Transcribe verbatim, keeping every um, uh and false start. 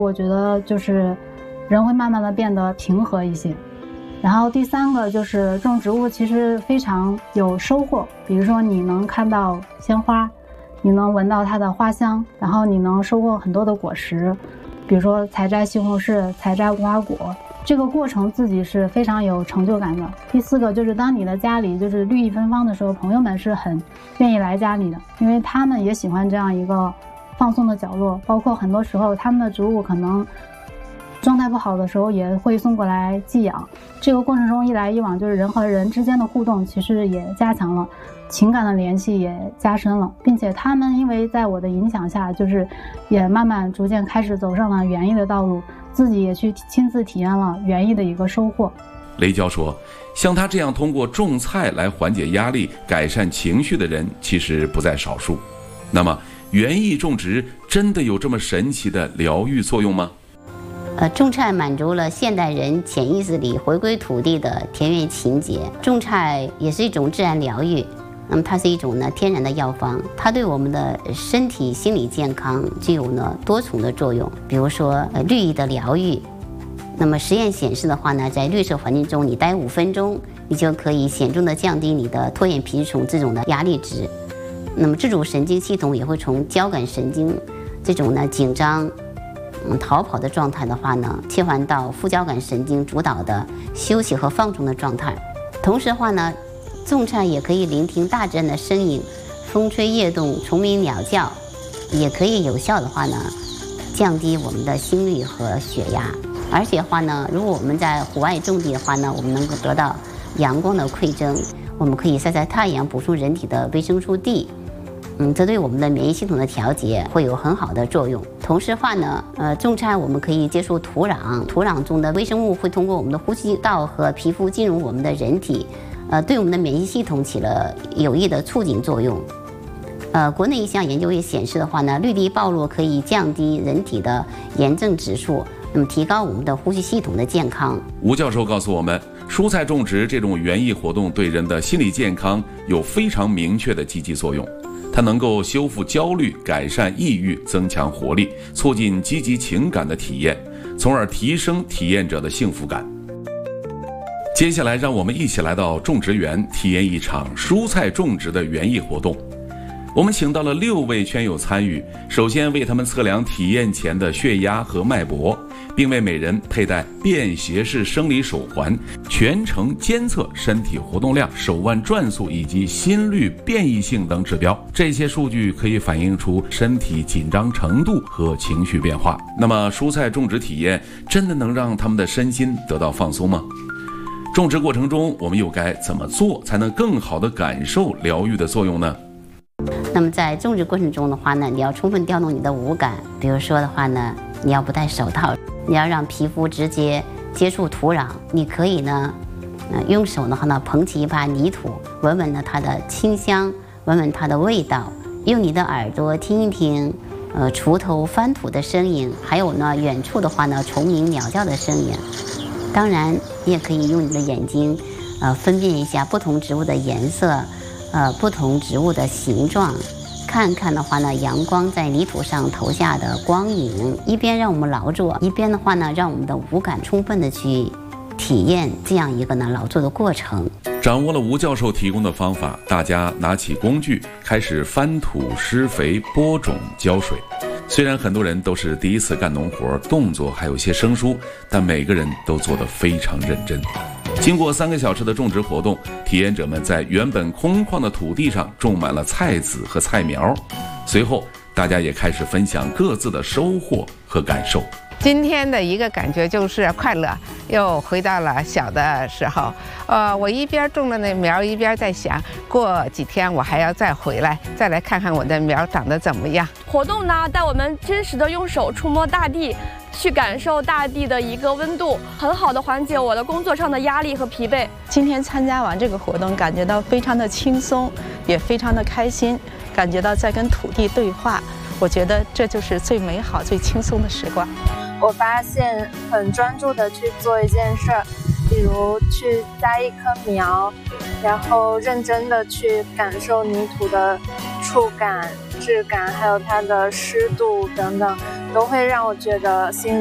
我觉得就是人会慢慢的变得平和一些。然后第三个就是种植物其实非常有收获，比如说你能看到鲜花，你能闻到它的花香，然后你能收获很多的果实，比如说采摘西红柿、采摘无花果，这个过程自己是非常有成就感的。第四个就是当你的家里就是绿意芬芳的时候，朋友们是很愿意来家里的，因为他们也喜欢这样一个放松的角落，包括很多时候他们的植物可能状态不好的时候也会送过来寄养。这个过程中一来一往，就是人和人之间的互动其实也加强了，情感的联系也加深了，并且他们因为在我的影响下，就是也慢慢逐渐开始走上了园艺的道路，自己也去亲自体验了园艺的一个收获。 雷娇说，像他这样通过种菜来缓解压力、改善情绪的人其实不在少数。那么园艺种植真的有这么神奇的疗愈作用吗？ 呃，种菜满足了现代人潜意识里回归土地的田园情节。种菜也是一种自然疗愈，那么它是一种呢天然的药方，它对我们的身体、心理健康具有呢多重的作用。比如说，呃，绿意的疗愈。那么实验显示的话呢，在绿色环境中你待五分钟，你就可以显著的降低你的脱眼皮虫这种的压力值。那么自主神经系统也会从交感神经这种呢紧张、嗯逃跑的状态的话呢，切换到副交感神经主导的休息和放松的状态。同时的话呢，种菜也可以聆听大自然的声音，风吹叶动、虫鸣鸟叫，也可以有效的话呢，降低我们的心率和血压。而且的话呢，如果我们在户外种地的话呢，我们能够得到阳光的馈赠，我们可以晒晒太阳，补充人体的维生素 D。嗯，这对我们的免疫系统的调节会有很好的作用。同时的话呢，呃，种菜我们可以接触土壤，土壤中的微生物会通过我们的呼吸道和皮肤进入我们的人体，呃，对我们的免疫系统起了有益的促进作用。呃，国内一项研究也显示的话呢，绿地暴露可以降低人体的炎症指数，那么提高我们的呼吸系统的健康。 吴教授告诉我们，蔬菜种植这种园艺活动对人的心理健康有非常明确的积极作用。它能够修复焦虑、改善抑郁、增强活力，促进积极情感的体验，从而提升体验者的幸福感。接下来让我们一起来到种植园，体验一场蔬菜种植的园艺活动。我们请到了六位圈友参与，首先为他们测量体验前的血压和脉搏，并为每人佩戴便携式生理手环，全程监测身体活动量、手腕转速以及心率变异性等指标。这些数据可以反映出身体紧张程度和情绪变化。那么蔬菜种植体验真的能让他们的身心得到放松吗？种植过程中我们又该怎么做才能更好地感受疗愈的作用呢？ 那么在种植过程中的话呢，你要充分调动你的五感，比如说的话呢，你要不戴手套，你要让皮肤直接接触土壤，你可以呢，呃，用手的话呢捧起一把泥土，闻闻呢它的清香，闻闻它的味道，用你的耳朵听一听，呃，锄头翻土的声音，还有呢远处的话呢虫鸣鸟叫的声音。当然，你也可以用你的眼睛，呃，分辨一下不同植物的颜色。呃，不同植物的形状，看看的话呢，阳光在泥土上投下的光影，一边让我们劳作，一边的话呢，让我们的五感充分的去体验这样一个呢劳作的过程。 掌握了吴教授提供的方法，大家拿起工具，开始翻土、施肥、播种、浇水。虽然很多人都是第一次干农活，动作还有些生疏，但每个人都做得非常认真。经过三个小时的种植活动，体验者们在原本空旷的土地上种满了菜籽和菜苗。随后，大家也开始分享各自的收获和感受。 今天的一个感觉就是快乐，又回到了小的时候。呃，我一边种了那苗，一边在想，过几天我还要再回来，再来看看我的苗长得怎么样。 活动呢，带我们真实的用手触摸大地，去感受大地的一个温度，很好的缓解我的工作上的压力和疲惫。 今天参加完这个活动，感觉到非常的轻松，也非常的开心，感觉到在跟土地对话。我觉得这就是最美好、最轻松的时光。 我发现很专注的去做一件事儿，比如去栽一棵苗，然后认真的去感受泥土的触感、质感，还有它的湿度等等。 都会让我觉得心